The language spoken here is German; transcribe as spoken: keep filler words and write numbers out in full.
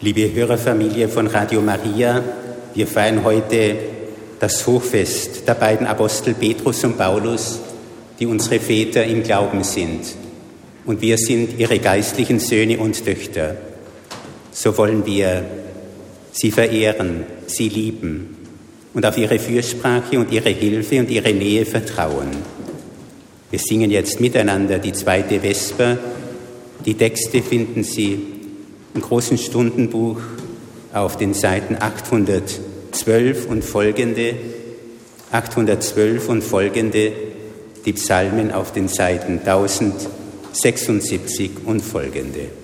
Liebe Hörerfamilie von Radio Maria, wir feiern heute das Hochfest der beiden Apostel Petrus und Paulus, die unsere Väter im Glauben sind. Und wir sind ihre geistlichen Söhne und Töchter. So wollen wir sie verehren, sie lieben und auf ihre Fürsprache und ihre Hilfe und ihre Nähe vertrauen. Wir singen jetzt miteinander die zweite Vesper. Die Texte finden Sie im großen Stundenbuch auf den Seiten achthundertzwölf und folgende, achthundertzwölf und folgende, die Psalmen auf den Seiten tausendsechsundsiebzig und folgende.